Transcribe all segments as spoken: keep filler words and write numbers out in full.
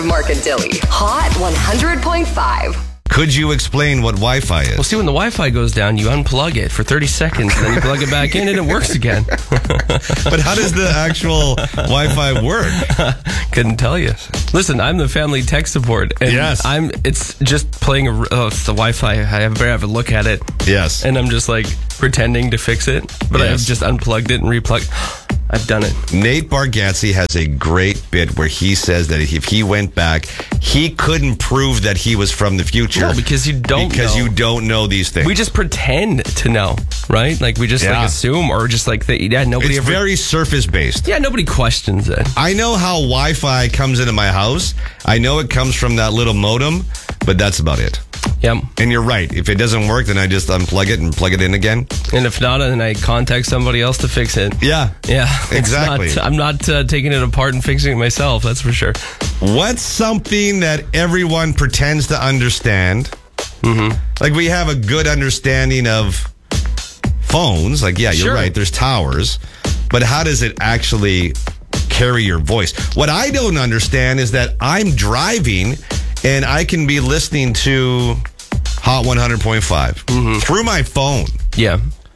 Mark and Dilly. Hot one hundred point five. Could you explain what Wi-Fi is? Well, see, when the Wi-Fi goes down, you unplug it for thirty seconds, then you plug it back in, and it works again. But how does the actual Wi-Fi work? Couldn't tell you. Listen, I'm the family tech support, and Yes. I'm. It's just playing. A, oh, it's the Wi-Fi. I have, I have a look at it, Yes. and I'm just like pretending to fix it, but Yes. I've just unplugged it and replugged. I've done it. Nate Bargatze has a great bit where he says that if he went back, he couldn't prove that he was from the future. No, because you don't Because know. you don't know these things. We just pretend to know, right? Like we just Yeah. like assume, or just like that. Yeah, nobody it's ever. very surface-based. yeah, nobody questions it. I know how Wi-Fi comes into my house. I know it comes from that little modem, but that's about it. Yep. And you're right. If it doesn't work, then I just unplug it and plug it in again. And if not, then I contact somebody else to fix it. Yeah. Yeah, it's Exactly. not- I'm not uh, taking it apart and fixing it myself. That's for sure. What's something that everyone pretends to understand? Mm-hmm. Like we have a good understanding of phones. Like, yeah, you're Sure. right. There's towers. But how does it actually carry your voice? What I don't understand is that I'm driving and I can be listening to Hot one hundred point five Mm-hmm. through my phone. Yeah.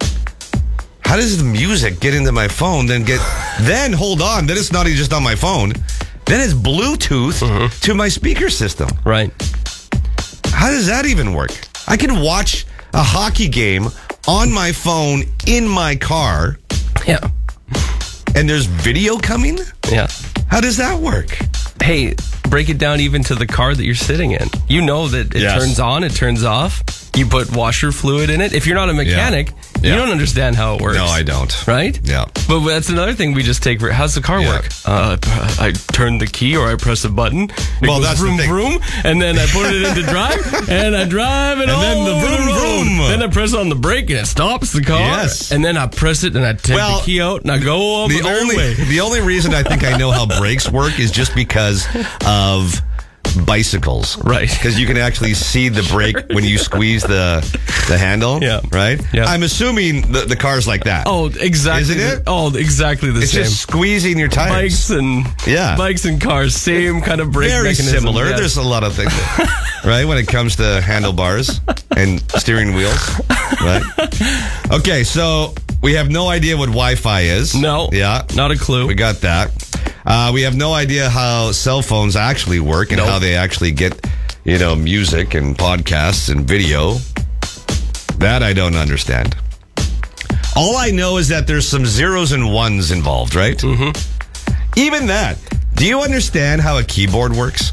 How does the music get into my phone? Then get, then hold on. Then it's not just on my phone. Then it's Bluetooth Mm-hmm. to my speaker system. Right. How does that even work? I can watch a hockey game on my phone in my car, Yeah. and there's video coming? Yeah. How does that work? Hey, break it down even to the car that you're sitting in. You know that it Yes. turns on, it turns off. You put washer fluid in it. If you're not a mechanic, Yeah. you don't understand how it works. No, I don't. Right? Yeah. But that's another thing we just take for. How's the car Yeah. work? Uh, I turn the key or I press a button. It Well, goes that's the vroom, thing. vroom, and then I put it into drive, and I drive it And all then the over vroom, the road. vroom. Then I press on the brake and it stops the car. Yes. And then I press it and I take Well, the key out and I go over The the only, way. the only reason I think I know how brakes work is just because of bicycles. Right. Because you can actually see the brake when you squeeze the the handle. Yeah. Right? Yeah. I'm assuming the, the car's like that. Oh, exactly. Isn't the- it? Oh, exactly the It's same. just squeezing your tires. Bikes and Yeah. bikes and cars, same kind of brake Very mechanism. similar. Yeah. There's a lot of things, right? When it comes to handlebars and steering wheels, right? Okay, so we have no idea what Wi-Fi is. No. Yeah. Not a clue. We got that. Uh, we have no idea how cell phones actually work and Nope. how they actually get, you know, music and podcasts and video. That I don't understand. All I know is that there's some zeros and ones involved, right? Mm-hmm. Even that. Do you understand how a keyboard works?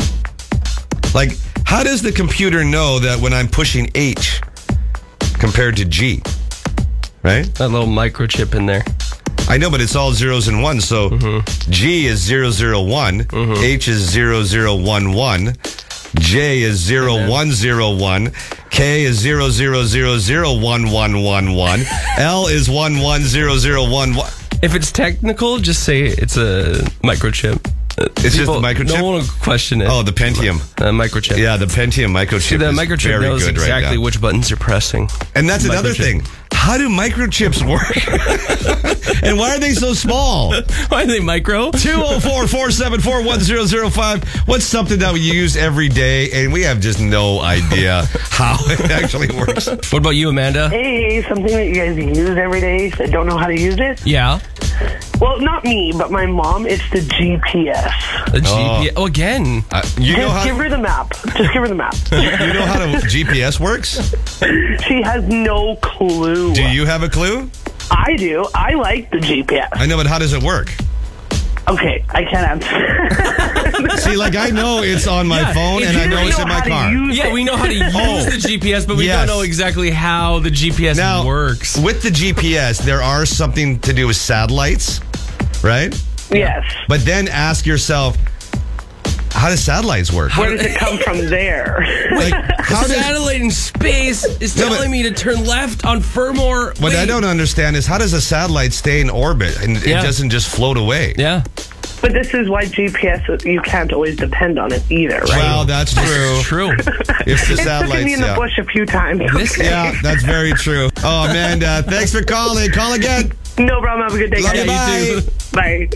Like, how does the computer know that when I'm pushing H compared to G? Right? That little microchip in there. I know, but it's all zeros and ones. So G is zero zero one, H is zero zero one one, J is zero one zero one, K is zero zero zero zero one one one one, L is one one zero zero one one. If it's technical, just say it's a microchip. Uh, It's just a microchip? No one will question it. Oh, the Pentium. A microchip. Yeah, the Pentium microchip See, the is microchip very knows good exactly right now. which buttons you're pressing. And that's another Microchip. thing. How do microchips work? And why are they so small? Why are they micro? two oh four, four seven four, one zero zero five. What's something that we use every day and we have just no idea how it actually works? What about you, Amanda? Hey, something that you guys use every day that don't know how to use it? Yeah. Well, not me, but my mom. It's the G P S. The G P S. Oh, again. Uh, you know Just how give her the map. Just give her the map. you know how the G P S works? She has no clue. Do you have a clue? I do. I like the G P S. I know, but how does it work? Okay, I can't answer. See, like I know it's on my Yeah, phone if and you I know really it's know in my how to car. use Yeah, we know how to use Oh. the G P S, but we Yes. don't know exactly how the G P S Now, works. with the G P S, there are something to do with satellites, right? Yes. But then ask yourself, how does satellites work? Where does it come from there? Like, A how does satellite in space is No, but- telling me to turn left on Furmore. What I Wait. don't understand is how does a satellite stay in orbit and Yeah. it doesn't just float away? Yeah. But this is why G P S, you can't always depend on it either, right? Well, that's true. True. If the It's looking satellites, me in the yeah. bush a few times. This- okay? Yeah, that's very true. Oh, Amanda, thanks for calling. Call again. No problem. Have a good day, Love you, guys. bye. Bye.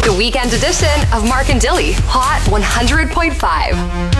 The weekend edition of Mark and Dilly, Hot one hundred point five.